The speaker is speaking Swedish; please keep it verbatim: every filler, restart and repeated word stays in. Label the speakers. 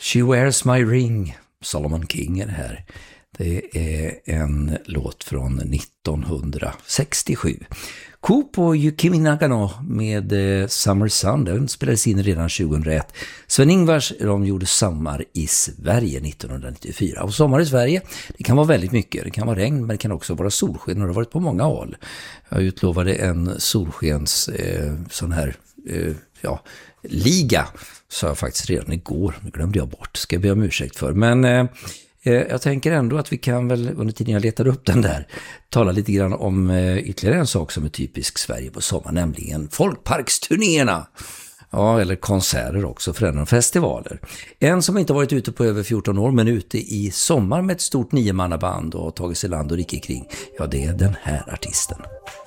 Speaker 1: She Wears My Ring, Solomon King är det här. Det är en låt från nittonhundrasextiosju. Coop och Yukimi Nagano med Summer Sun, den spelades in redan tjugohundraett. Sven-Ingvars, de gjorde Sommar i Sverige nittonhundranittiofyra. Och sommar i Sverige, det kan vara väldigt mycket. Det kan vara regn, men det kan också vara solsken, och det har varit på många håll. Jag utlovade en solskens eh, sån här eh, ja, liga, sa jag faktiskt redan igår. Det glömde jag bort, ska jag be om ursäkt för. Men eh, jag tänker ändå att vi kan väl, under tiden jag letar upp den där, tala lite grann om eh, ytterligare en sak som är typisk Sverige på sommar, nämligen folkparksturnéerna. Ja, eller konserter också, förändringar och festivaler. En som inte varit ute på över fjorton år, men ute i sommar med ett stort niomannaband och tagit sig land och rike kring, ja, det är den här artisten.